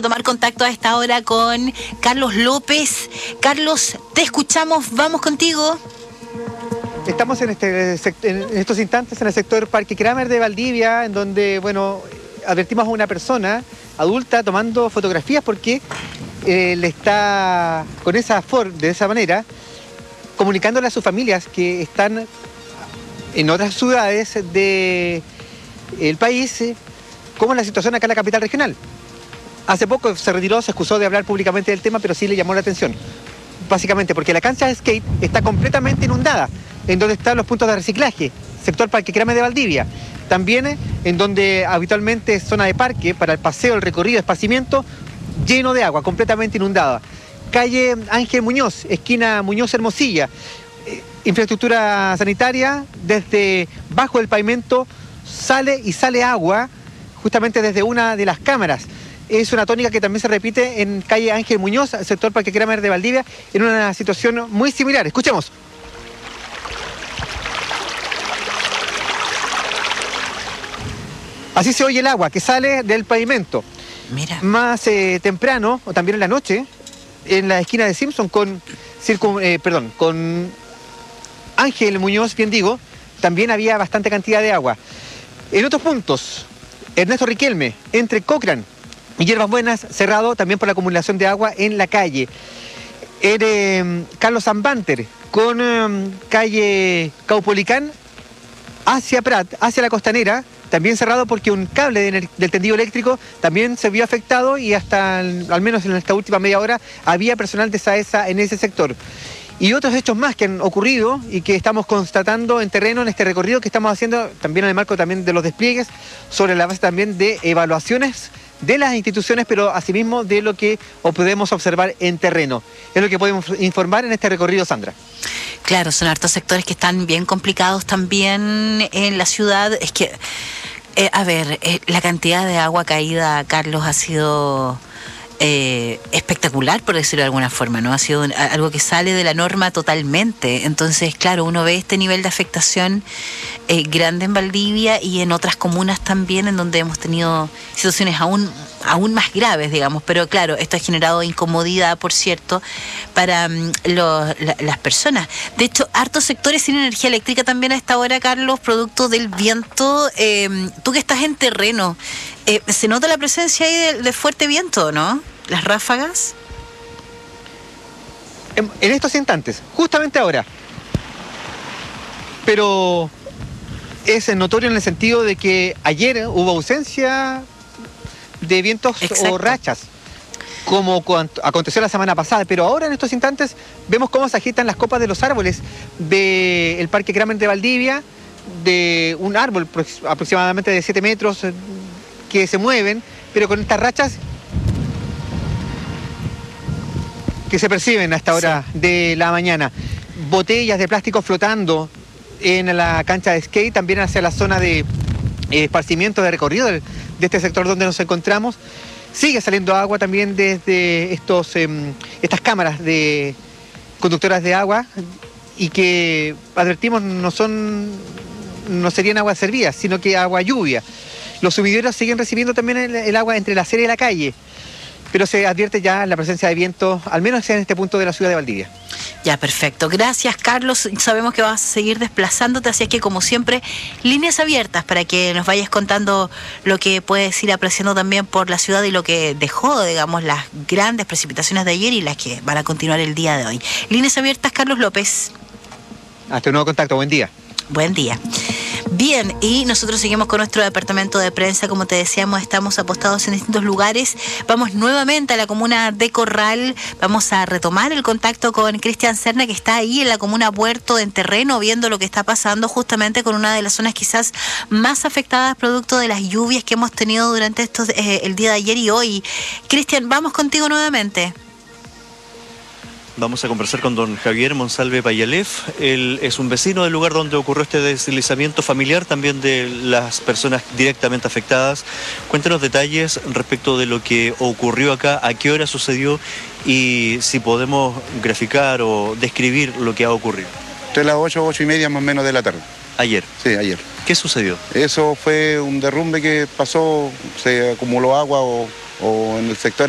a tomar contacto a esta hora con Carlos López. Carlos, te escuchamos, vamos contigo. Estamos en estos instantes en el sector Parque Kramer de Valdivia, en donde, bueno, advertimos a una persona adulta tomando fotografías porque le está, de esa manera, comunicándole a sus familias que están en otras ciudades del país, como la situación acá en la capital regional. Hace poco se retiró, se excusó de hablar públicamente del tema, pero sí le llamó la atención. Básicamente porque la cancha de skate está completamente inundada, en donde están los puntos de reciclaje, sector Parque Kramer de Valdivia. También en donde habitualmente es zona de parque para el paseo, el recorrido, esparcimiento, lleno de agua, completamente inundada. Calle Ángel Muñoz, esquina Muñoz Hermosilla. Infraestructura sanitaria, desde bajo del pavimento sale agua, justamente desde una de las cámaras. Es una tónica que también se repite en calle Ángel Muñoz, sector Parque Kramer de Valdivia, en una situación muy similar. Escuchemos. Así se oye el agua que sale del pavimento. Mira. Más temprano, o también en la noche, en la esquina de Simpson con Ángel Muñoz, bien digo, también había bastante cantidad de agua. En otros puntos, Ernesto Riquelme, entre Cochrane y Hierbas Buenas, cerrado también por la acumulación de agua en la calle. Carlos Zambanter, con calle Caupolicán, hacia Prat, hacia la Costanera, también cerrado porque un cable del tendido eléctrico también se vio afectado y hasta, al menos en esta última media hora, había personal de SAESA en ese sector. Y otros hechos más que han ocurrido y que estamos constatando en terreno en este recorrido que estamos haciendo, también en el marco también de los despliegues, sobre la base también de evaluaciones de las instituciones, pero asimismo de lo que podemos observar en terreno. Es lo que podemos informar en este recorrido, Sandra. Claro, son hartos sectores que están bien complicados también en la ciudad. Es que, la cantidad de agua caída, Carlos, ha sido espectacular, por decirlo de alguna forma, ¿no? Ha sido algo que sale de la norma totalmente. Entonces, claro, uno ve este nivel de afectación grande en Valdivia y en otras comunas también, en donde hemos tenido situaciones aún más graves, digamos. Pero claro, esto ha generado incomodidad, por cierto, para las personas. De hecho, hartos sectores sin energía eléctrica también a esta hora, Carlos, producto del viento. Tú que estás en terreno, se nota la presencia ahí de fuerte viento, ¿no? Las ráfagas. En estos instantes, justamente ahora. Pero es notorio en el sentido de que ayer hubo ausencia de vientos. Exacto. O rachas, como aconteció la semana pasada, pero ahora en estos instantes vemos cómo se agitan las copas de los árboles del Parque Kramer de Valdivia, de un árbol aproximadamente de 7 metros que se mueven, pero con estas rachas que se perciben a esta hora de la mañana. Botellas de plástico flotando en la cancha de skate, también hacia la zona de esparcimiento, de recorrido de este sector donde nos encontramos. Sigue saliendo agua también desde estas cámaras de conductoras de agua, y que advertimos no serían aguas servidas, sino que agua lluvia. Los sumideros siguen recibiendo también el agua entre la acera y la calle, pero se advierte ya la presencia de viento, al menos en este punto de la ciudad de Valdivia. Ya, perfecto. Gracias, Carlos. Sabemos que vas a seguir desplazándote, así es que, como siempre, líneas abiertas para que nos vayas contando lo que puedes ir apreciando también por la ciudad y lo que dejó, digamos, las grandes precipitaciones de ayer y las que van a continuar el día de hoy. Líneas abiertas, Carlos López. Hasta un nuevo contacto. Buen día. Buen día. Bien, y nosotros seguimos con nuestro departamento de prensa. Como te decíamos, estamos apostados en distintos lugares. Vamos nuevamente a la comuna de Corral. Vamos a retomar el contacto con Cristian Serna, que está ahí en la comuna Puerto, en terreno, viendo lo que está pasando justamente con una de las zonas quizás más afectadas producto de las lluvias que hemos tenido durante el día de ayer y hoy. Cristian, vamos contigo nuevamente. Vamos a conversar con don Javier Monsalve Payalef. Él es un vecino del lugar donde ocurrió este deslizamiento familiar, también de las personas directamente afectadas. Cuéntanos detalles respecto de lo que ocurrió acá, a qué hora sucedió y si podemos graficar o describir lo que ha ocurrido. Entre las 8 y media más o menos de la tarde. Ayer. Sí, ayer. ¿Qué sucedió? Eso fue un derrumbe que pasó, se acumuló agua o en el sector